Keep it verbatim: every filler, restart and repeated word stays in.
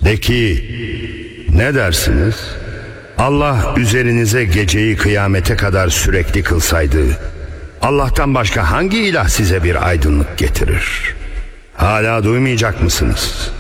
Peki ne dersiniz? Allah üzerinize geceyi kıyamete kadar sürekli kılsaydı, Allah'tan başka hangi ilah size bir aydınlık getirir? Hala duymayacak mısınız?